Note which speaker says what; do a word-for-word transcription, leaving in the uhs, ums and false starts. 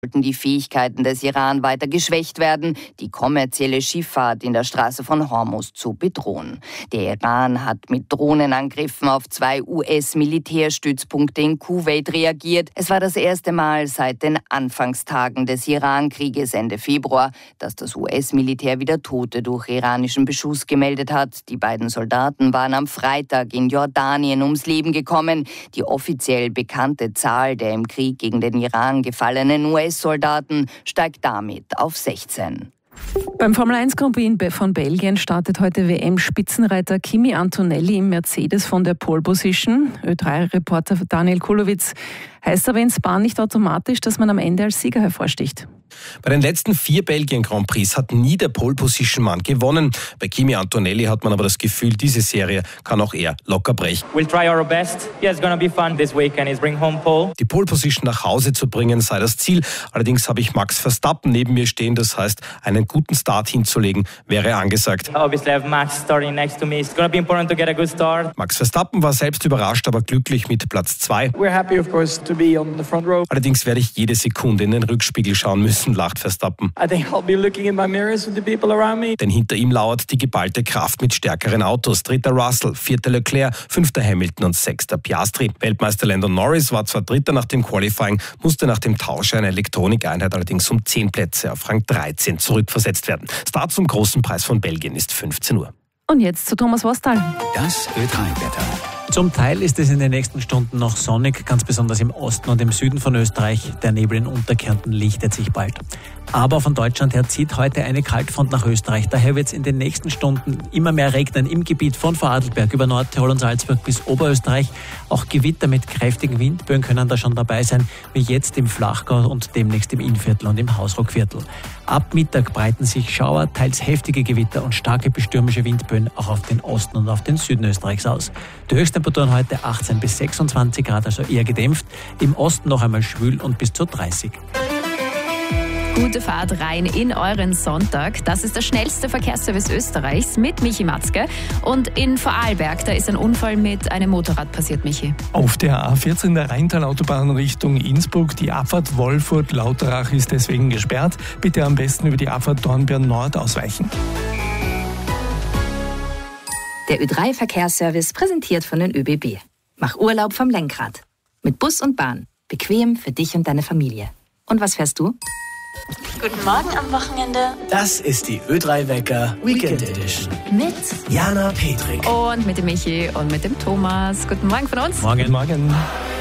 Speaker 1: sollten die Fähigkeiten des Iran weiter geschwächt werden, die kommerzielle Schifffahrt in der Straße von Hormuz zu bedrohen. Der Iran hat mit Drohnenangriffen auf zwei U S-Militärstützpunkte in Kuwait reagiert. Es war das erste Mal seit den Anfangstagen des Iran-Krieges Ende Februar, dass das U S-Militär wieder Tote durch iranischen Beschuss gemeldet hat. Die beiden Soldaten waren am Freitag in Jordanien ums Leben gekommen. Die offiziell bekannte Zahl der im Krieg gegen den Iran gefallenen U S-Soldaten steigt damit auf sechzehn.
Speaker 2: Beim Formel eins Grand Prix von Belgien startet heute W M-Spitzenreiter Kimi Antonelli im Mercedes von der Pole Position. Ö drei Reporter Daniel Kulowitz. Heißt aber in Spa nicht automatisch, dass man am Ende als Sieger hervorsticht?
Speaker 3: Bei den letzten vier Belgien Grand Prix hat nie der Pole-Position-Mann gewonnen. Bei Kimi Antonelli hat man aber das Gefühl, diese Serie kann auch er locker brechen.
Speaker 4: We'll try our best. Yeah, it's gonna be fun this weekend. Is bring home pole.
Speaker 3: Die Pole-Position nach Hause zu bringen sei das Ziel. Allerdings habe ich Max Verstappen neben mir stehen. Das heißt, einen guten Start hinzulegen wäre angesagt.
Speaker 4: Obviously, I have Max starting next to me. It's gonna be important to get a good start.
Speaker 3: Max Verstappen war selbst überrascht, aber glücklich mit Platz zwei.
Speaker 4: We're happy, of course, to be on the front row.
Speaker 3: Allerdings werde ich jede Sekunde in den Rückspiegel schauen müssen, lacht Verstappen.
Speaker 4: I think I'll be looking in my mirrors with the people around me.
Speaker 3: Denn hinter ihm lauert die geballte Kraft mit stärkeren Autos. Dritter Russell, vierter Leclerc, fünfter Hamilton und sechster Piastri. Weltmeister Lando Norris war zwar Dritter nach dem Qualifying, musste nach dem Tausch einer Elektronikeinheit allerdings um zehn Plätze auf Rang dreizehn zurückversetzt werden. Start zum großen Preis von Belgien ist fünfzehn Uhr.
Speaker 2: Und jetzt zu Thomas Wostal.
Speaker 5: Das Ö drei Wetter.
Speaker 6: Zum Teil ist es in den nächsten Stunden noch sonnig, ganz besonders im Osten und im Süden von Österreich. Der Nebel in Unterkärnten lichtet sich bald. Aber von Deutschland her zieht heute eine Kaltfront nach Österreich. Daher wird es in den nächsten Stunden immer mehr regnen im Gebiet von Vorarlberg über Nordtirol und Salzburg bis Oberösterreich. Auch Gewitter mit kräftigen Windböen können da schon dabei sein, wie jetzt im Flachgau und demnächst im Innviertel und im Hausruckviertel. Ab Mittag breiten sich Schauer, teils heftige Gewitter und starke bis stürmische Windböen auch auf den Osten und auf den Süden Österreichs aus. Die Höchsttemperaturen heute achtzehn bis sechsundzwanzig Grad, also eher gedämpft. Im Osten noch einmal schwül und bis zu dreißig.
Speaker 7: Gute Fahrt rein in euren Sonntag. Das ist der schnellste Verkehrsservice Österreichs mit Michi Matzke. Und in Vorarlberg, da ist ein Unfall mit einem Motorrad passiert, Michi.
Speaker 8: Auf der A vierzehn der Rheintalautobahn Richtung Innsbruck. Die Abfahrt Wolfurt-Lauterach ist deswegen gesperrt. Bitte am besten über die Abfahrt Dornbirn Nord ausweichen.
Speaker 9: Der Ö drei Verkehrsservice präsentiert von den ÖBB. Mach Urlaub vom Lenkrad. Mit Bus und Bahn. Bequem für dich und deine Familie. Und was fährst du?
Speaker 10: Guten Morgen am Wochenende.
Speaker 5: Das ist die Ö drei Wecker Weekend Edition.
Speaker 10: Mit
Speaker 5: Jana Petrik.
Speaker 7: Und mit dem Michi und mit dem Thomas. Guten Morgen von uns.
Speaker 6: Morgen.
Speaker 8: Morgen.